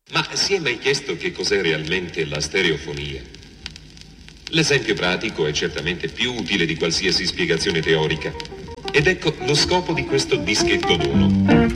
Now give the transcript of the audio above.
Ma si è mai chiesto che cos'è realmente la stereofonia? L'esempio pratico è certamente più utile di qualsiasi spiegazione teorica. Ed ecco lo scopo di questo dischetto d'uno.